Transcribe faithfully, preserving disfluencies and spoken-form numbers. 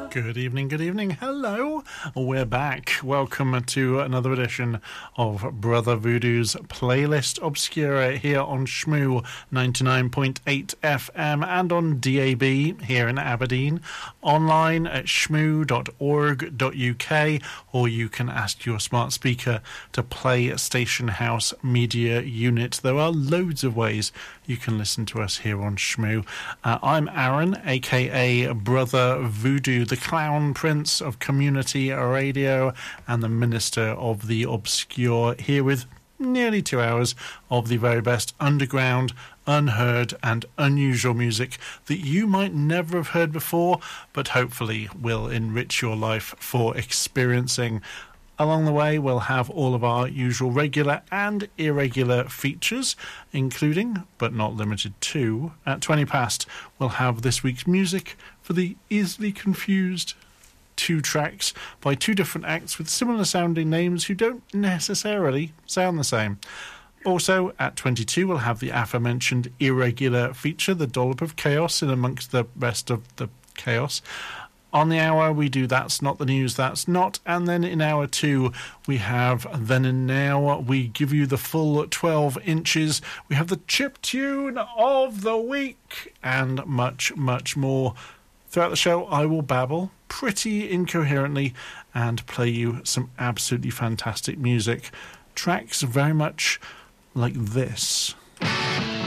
Good evening, good evening. Hello, we're back. Welcome to another edition of Brother Voodoo's Playlist Obscura here on Shmoo ninety-nine point eight F M and on D A B here in Aberdeen, online at shmoo dot org dot U K, or you can ask your smart speaker to play Station House Media Unit. There are loads of ways you can listen to us here on Shmoo. Uh, I'm Aaron, aka Brother Voodoo, the Clown Prince of Community Radio and the Minister of the Obscure, here with nearly two hours of the very best underground, unheard and unusual music that you might never have heard before, but hopefully will enrich your life for experiencing. Along the way, we'll have all of our usual regular and irregular features, including, but not limited to, at twenty past, we'll have this week's music for the easily confused. Two tracks by two different acts with similar sounding names who don't necessarily sound the same. Also, at twenty-two, we'll have the aforementioned irregular feature, the Dollop of Chaos, in amongst the rest of the chaos. On the hour, we do That's Not the News, That's Not. And then in hour two, we have Then and Now. We give you the full twelve inches. We have the chip tune of the week and much, much more. Throughout the show, I will babble pretty incoherently and play you some absolutely fantastic music. Tracks very much like this.